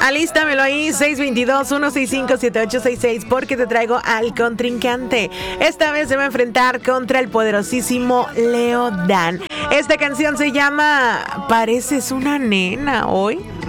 Alístamelo ahí, 622-165-7866, porque te traigo al contrincante. Esta vez se va a enfrentar contra el poderosísimo Leo Dan. Esta canción se llama Pareces una nena hoy.